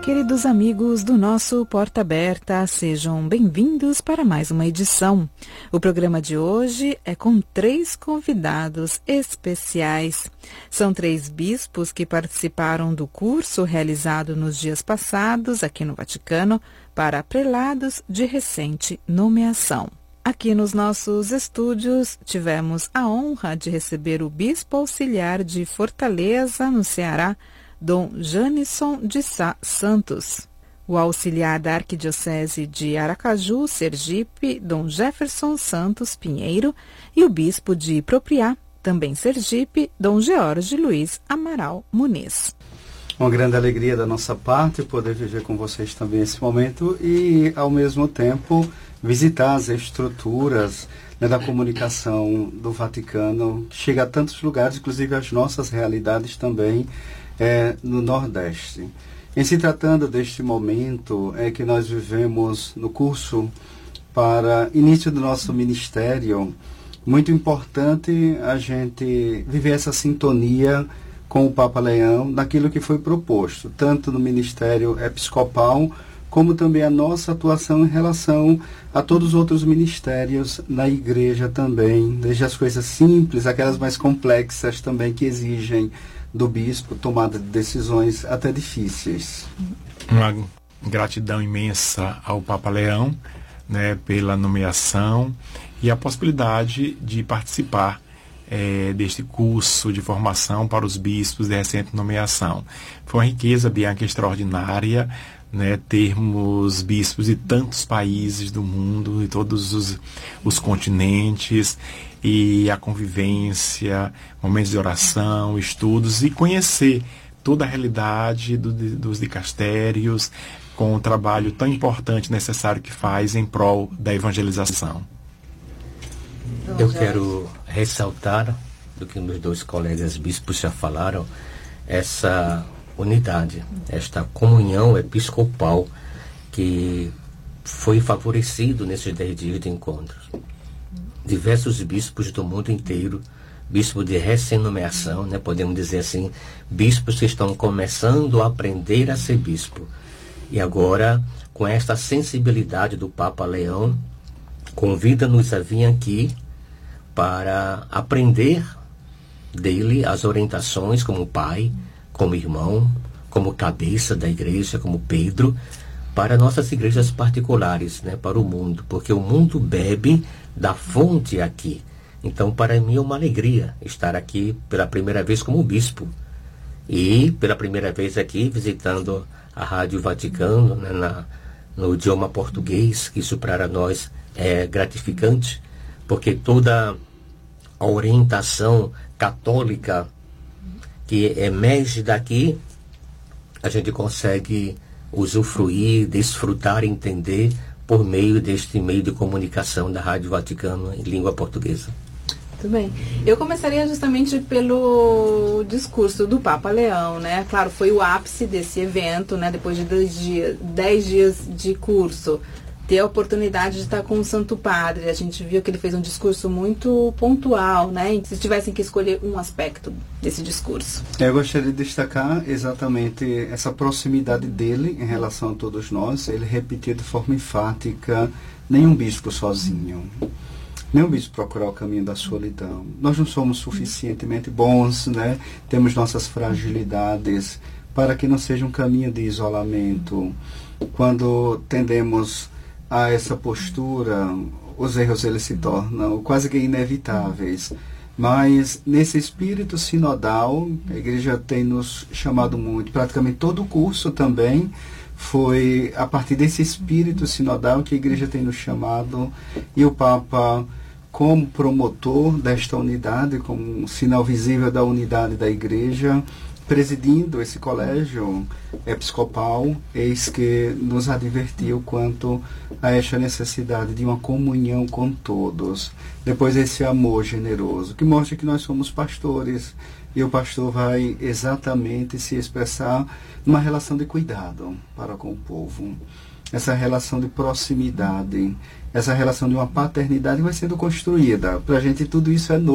Queridos amigos do nosso Porta Aberta, sejam bem-vindos para mais uma edição. O programa de hoje é com 3 convidados especiais. São 3 bispos que participaram do curso realizado nos dias passados aqui no Vaticano para prelados de recente nomeação. Aqui nos nossos estúdios tivemos a honra de receber o bispo auxiliar de Fortaleza, no Ceará, Dom Janisson de Sá Santos, o auxiliar da Arquidiocese de Aracaju, Sergipe, Dom Jefferson Santos Pinheiro, e o bispo de Propriá, também Sergipe, Dom George Luiz Amaral Muniz. Uma grande alegria da nossa parte poder viver com vocês também esse momento e, ao mesmo tempo, visitar as estruturas, né, da comunicação do Vaticano, que chega a tantos lugares, inclusive as nossas realidades também, no Nordeste. Em se tratando deste momento que nós vivemos no curso para início do nosso ministério, muito importante a gente viver essa sintonia com o Papa Leão naquilo que foi proposto, tanto no ministério episcopal, como também a nossa atuação em relação a todos os outros ministérios na igreja também, desde as coisas simples, aquelas mais complexas também que exigem do bispo tomada de decisões até difíceis. Uma gratidão imensa ao Papa Leão, né, pela nomeação e a possibilidade de participar deste curso de formação para os bispos de recente nomeação. Foi uma riqueza, Bianca, extraordinária, né, termos bispos de tantos países do mundo, de todos os continentes, e a convivência, momentos de oração, estudos, e conhecer toda a realidade dos dicastérios, com o trabalho tão importante e necessário que faz em prol da evangelização. Eu quero ressaltar do que meus 2 colegas bispos já falaram, essa unidade, esta comunhão episcopal que foi favorecido nesses 10 dias de encontros. Diversos bispos do mundo inteiro, bispos de recém-nomeação, né, podemos dizer assim, bispos que estão começando a aprender a ser bispo. E agora, com esta sensibilidade do Papa Leão, convida-nos a vir aqui para aprender dele as orientações como pai, como irmão, como cabeça da igreja, como Pedro, para nossas igrejas particulares, né, para o mundo, porque o mundo bebe da fonte aqui. Então, para mim é uma alegria estar aqui pela primeira vez como bispo e pela primeira vez aqui visitando a Rádio Vaticano, né, no idioma português. Isso para nós é gratificante, porque toda a orientação católica que emerge daqui, a gente consegue usufruir, desfrutar, entender por meio deste meio de comunicação da Rádio Vaticano em língua portuguesa. Muito bem. Eu começaria justamente pelo discurso do Papa Leão, né? Claro, foi o ápice desse evento, né? Depois de 10 dias de curso, ter a oportunidade de estar com o Santo Padre. A gente viu que ele fez um discurso muito pontual, né? Se tivessem que escolher um aspecto desse discurso. Eu gostaria de destacar exatamente essa proximidade dele em relação a todos nós. Ele repetiu de forma enfática: nenhum bispo sozinho. Nenhum bispo procurar o caminho da solidão. Nós não somos suficientemente bons, né? Temos nossas fragilidades para que não seja um caminho de isolamento. Quando tendemos a essa postura, os erros eles se tornam quase que inevitáveis. Mas nesse espírito sinodal, a igreja tem nos chamado muito, praticamente todo o curso também foi a partir desse espírito sinodal que a igreja tem nos chamado, e o Papa, como promotor desta unidade, como um sinal visível da unidade da igreja, presidindo esse colégio episcopal, eis que nos advertiu quanto a esta necessidade de uma comunhão com todos. Depois esse amor generoso, que mostra que nós somos pastores, e o pastor vai exatamente se expressar numa relação de cuidado para com o povo. Essa relação de proximidade, essa relação de uma paternidade vai sendo construída. Para a gente tudo isso é novo.